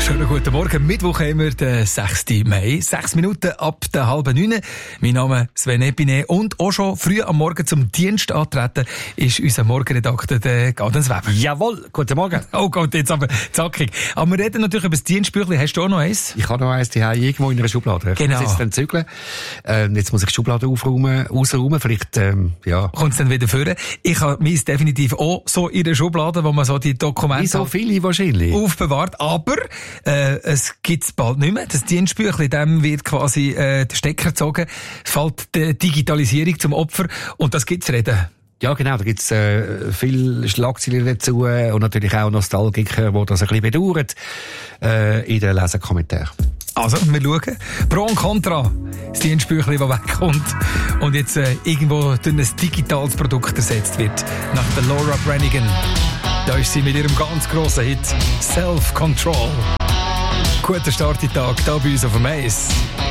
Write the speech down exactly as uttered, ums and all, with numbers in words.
Schönen guten Morgen. Mittwoch haben wir den sechsten Mai. Sechs Minuten ab der halben neun. Mein Name ist Sven Epine und auch schon früh am Morgen zum Dienst antreten ist unser Morgenredakteur, der Gadens Weber. Jawohl, guten Morgen. Oh Gott, jetzt aber zackig. Aber wir reden natürlich über das Dienstbüchlein. Hast du auch noch eins? Ich habe noch eins die irgendwo in einer Schublade. Ich genau. muss jetzt dann zügeln. Ähm, jetzt muss ich die Schublade aufräumen, ausräumen. Vielleicht, ähm, ja. Kommt es dann wieder führen? Ich habe meins definitiv auch so in der Schublade, wo man so die Dokumente Wie so viele wahrscheinlich. aufbewahrt. Aber äh, es gibt's bald nicht mehr. Das Dienstbüchlein, dem wird quasi äh, der Stecker gezogen. Fällt die Digitalisierung zum Opfer. Und das gibt's reden. Ja, genau, da gibt's äh, viele Schlagzeilen dazu äh, und natürlich auch Nostalgiker, die das ein bisschen bedauern äh, in den Leserkommentaren. Also, wir schauen. Pro und Contra. Das Dienstbüchlein, das wegkommt und jetzt äh, irgendwo durch ein digitales Produkt ersetzt wird. Nach der Laura Branigan. Da ist sie mit ihrem ganz grossen Hit Self-Control. Guter Start in den Tag, hier bei uns auf dem Eis.